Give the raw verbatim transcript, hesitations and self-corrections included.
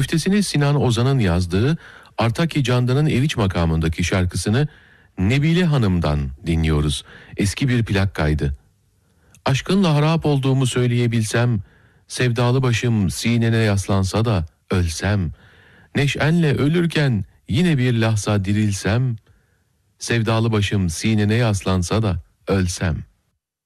Güftesini Sinan Ozan'ın yazdığı Artaki Candan'ın Eriç makamındaki şarkısını Nebile Hanım'dan dinliyoruz. Eski bir plak kaydı. Aşkınla harap olduğumu söyleyebilsem, sevdalı başım sinene yaslansa da ölsem, neşenle ölürken yine bir lahza dirilsem, sevdalı başım sinene yaslansa da ölsem.